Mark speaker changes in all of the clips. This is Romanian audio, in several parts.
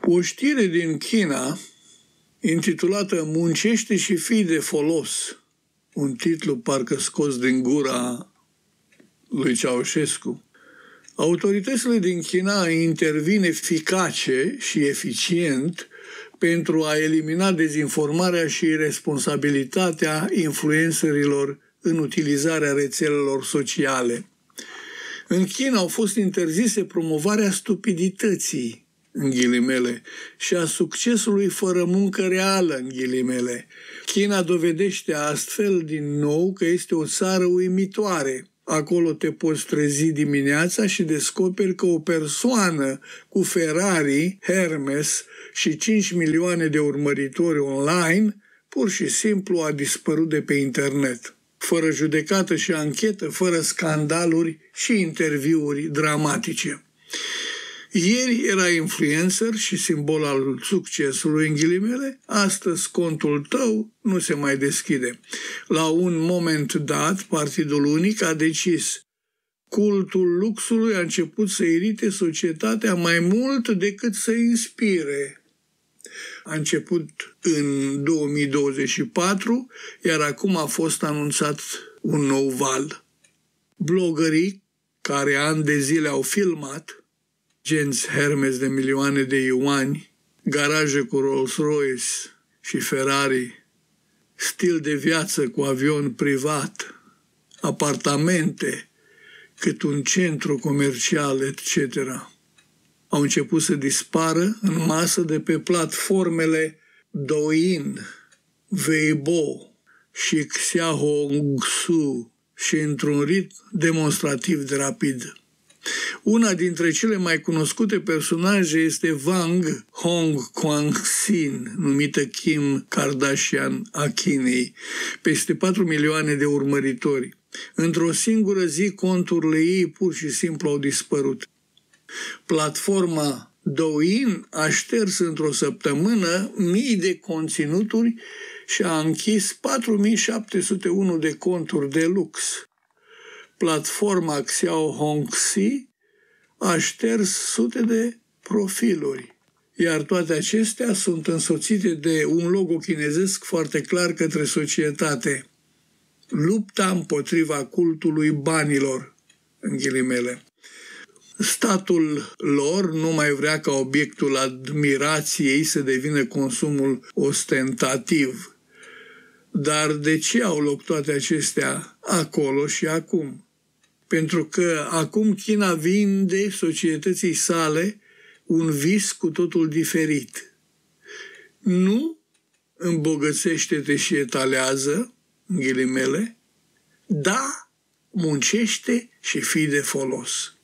Speaker 1: O știre din China, intitulată "Muncește și fii de folos", un titlu parcă scos din gura lui Ceaușescu. Autoritățile din China intervin eficace și eficient pentru a elimina dezinformarea și responsabilitatea influencerilor în utilizarea rețelelor sociale. În China au fost interzise promovarea stupidității, în ghilimele, și a succesului fără muncă reală, în ghilimele. China dovedește astfel din nou că este o țară uimitoare. Acolo te poți trezi dimineața și descoperi că o persoană cu Ferrari, Hermes și 5 milioane de urmăritori online pur și simplu a dispărut de pe internet, fără judecată și anchetă, fără scandaluri și interviuri dramatice. Ieri era influencer și simbol al succesului, în ghilimele, astăzi contul tău nu se mai deschide. La un moment dat, Partidul Unic a decis: cultul luxului a început să irite societatea mai mult decât să inspire. A început în 2024, iar acum a fost anunțat un nou val. Bloggerii care ani de zile au filmat genți Hermes de milioane de yuani, garaje cu Rolls-Royce și Ferrari, stil de viață cu avion privat, apartamente cât un centru comercial, etc., au început să dispară în masă de pe platformele Douyin, Weibo și Xiaohongshu și într-un ritm demonstrativ de rapid. Una dintre cele mai cunoscute personaje este Wang Hongquan-Xin, numită Kim Kardashian a Chinei, peste 4 milioane de urmăritori. Într-o singură zi, conturile ei pur și simplu au dispărut. Platforma Douyin a șters într-o săptămână mii de conținuturi și a închis 4701 de conturi de lux. Platforma Xiaohongshu a șters sute de profiluri, iar toate acestea sunt însoțite de un logo chinezesc foarte clar către societate: lupta împotriva cultului banilor, în ghilimele. Statul lor nu mai vrea ca obiectul admirației să devină consumul ostentativ. Dar de ce au loc toate acestea acolo și acum? Pentru că acum China vinde societății sale un vis cu totul diferit. Nu îmbogățește-te și etalează, în ghilimele, da, muncește și fii de folos.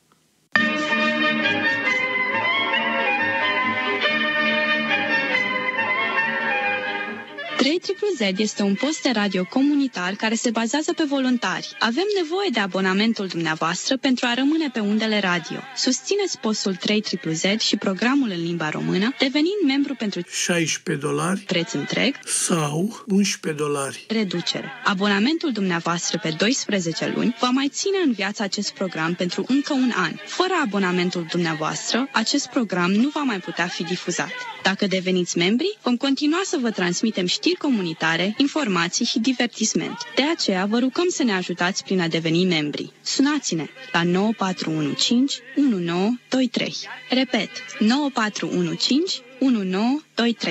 Speaker 2: 3ZZZ este un post de radio comunitar care se bazează pe voluntari. Avem nevoie de abonamentul dumneavoastră pentru a rămâne pe undele radio. Susțineți postul 3ZZZ și programul în limba română, devenind membru pentru
Speaker 1: $16
Speaker 2: preț întreg
Speaker 1: sau $11
Speaker 2: reducere. Abonamentul dumneavoastră pe 12 luni va mai ține în viață acest program pentru încă un an. Fără abonamentul dumneavoastră, acest program nu va mai putea fi difuzat. Dacă deveniți membri, vom continua să vă transmitem știri comunitare, informații și divertisment. De aceea vă rugăm să ne ajutați prin a deveni membri. Sunați-ne la 9415 1923. Repet, 9415 1923.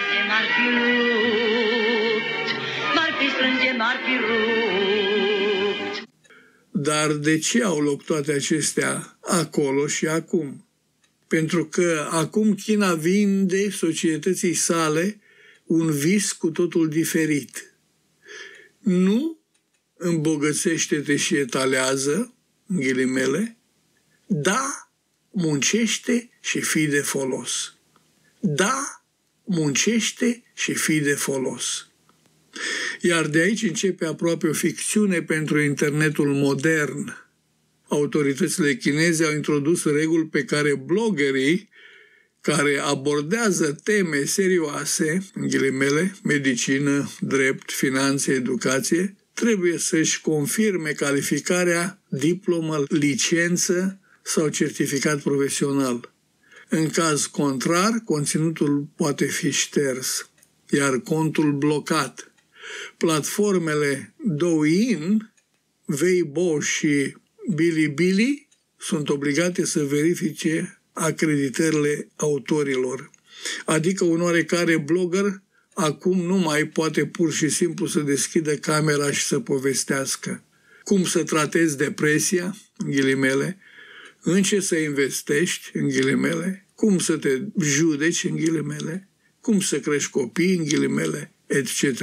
Speaker 1: Dar de ce au loc toate acestea acolo și acum? Pentru că acum China vinde societății sale un vis cu totul diferit. Nu îmbogățește-te și etalează, în ghilimele, da, muncește și fii de folos. Da, muncește și fii de folos. Iar de aici începe aproape o ficțiune pentru internetul modern. Autoritățile chineze au introdus reguli pe care bloggerii care abordează teme serioase, în ghilimele, medicină, drept, finanțe, educație, trebuie să-și confirme calificarea, diplomă, licență sau certificat profesional. În caz contrar, conținutul poate fi șters, iar contul blocat. Platformele Douyin, Weibo și Bilibili sunt obligate să verifice acreditările autorilor. Adică un oarecare blogger acum nu mai poate pur și simplu să deschidă camera și să povestească cum să tratezi depresia, în ghilimele, în ce să investești, în ghilimele, cum să te judeci, în ghilimele, cum să crești copii, în ghilimele, etc.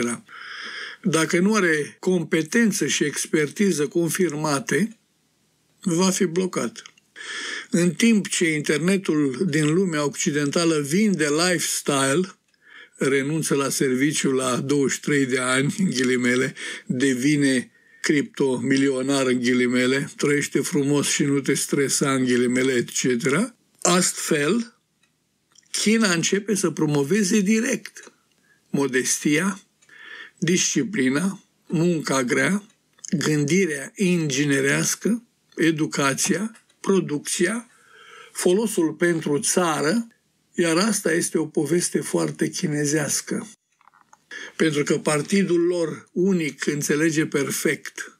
Speaker 1: Dacă nu are competență și expertiză confirmate, va fi blocat. În timp ce internetul din lumea occidentală vinde lifestyle, renunță la serviciu la 23 de ani, în ghilimele, devine criptomilionar, în ghilimele, trăiește frumos și nu te stresa, în ghilimele, etc. Astfel, China începe să promoveze direct modestia, disciplina, munca grea, gândirea inginerească, educația, producția, folosul pentru țară, iar asta este o poveste foarte chinezească. Pentru că partidul lor unic înțelege perfect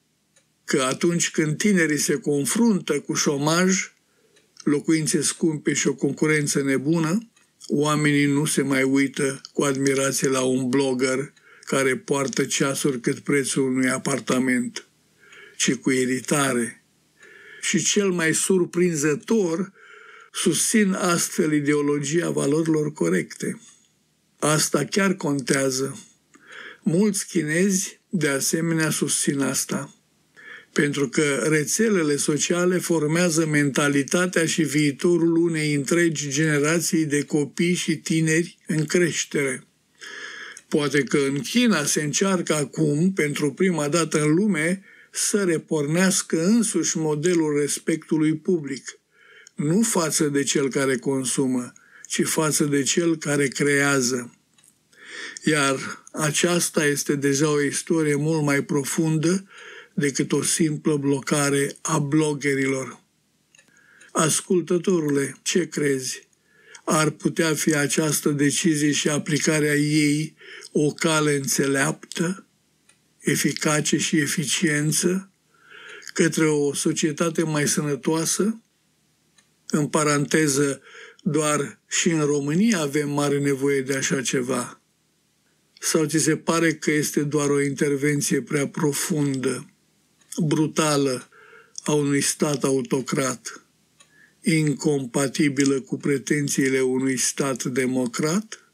Speaker 1: că atunci când tinerii se confruntă cu șomaj, locuințe scumpe și o concurență nebună, oamenii nu se mai uită cu admirație la un blogger care poartă ceasuri cât prețul unui apartament, ci cu iritare. Și cel mai surprinzător, susțin astfel ideologia valorilor corecte. Asta chiar contează. Mulți chinezi, de asemenea, susțin asta. Pentru că rețelele sociale formează mentalitatea și viitorul unei întregi generații de copii și tineri în creștere. Poate că în China se încearcă acum, pentru prima dată în lume, să repornească însuși modelul respectului public, nu față de cel care consumă, ci față de cel care creează. Iar aceasta este deja o istorie mult mai profundă decât o simplă blocare a bloggerilor. Ascultătorule, ce crezi? Ar putea fi această decizie și aplicarea ei o cale înțeleaptă, eficace și eficiență către o societate mai sănătoasă? În paranteză, doar și în România avem mare nevoie de așa ceva. Sau ți se pare că este doar o intervenție prea profundă, brutală a unui stat autocrat, incompatibilă cu pretențiile unui stat democrat?